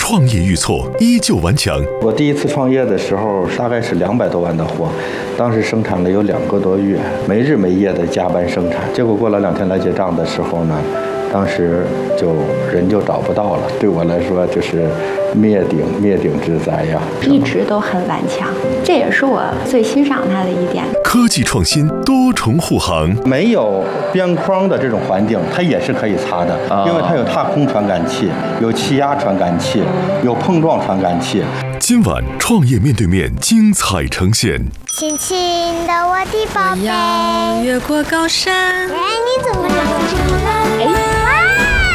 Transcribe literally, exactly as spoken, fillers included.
创业遇挫依旧顽强。 我第一次创业的时候，大概是两百多万的货，当时生产了有两个多月，没日没夜的加班生产。结果过了两天来结账的时候呢，当时就人就找不到了。对我来说，就是灭顶灭顶之灾呀！ 一直都很顽强，这也是我最欣赏他的一点。 科技创新，多重护航， 没有边框的这种环境，它也是可以擦的，因为它有踏空传感器，有气压传感器，有碰撞传感器。 今晚创业面对面精彩呈现。 亲亲的我的宝贝， 我要越过高山。 哎，你怎么长这么蓝？哎。